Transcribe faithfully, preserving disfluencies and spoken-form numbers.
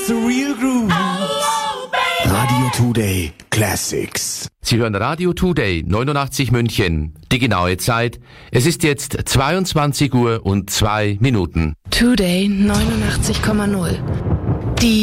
the real groove. Radio Today Classics. Sie hören Radio Today neunundachtzig München. Die genaue Zeit. Es ist jetzt zweiundzwanzig Uhr und zwei Minuten. Today neunundachtzig Komma null.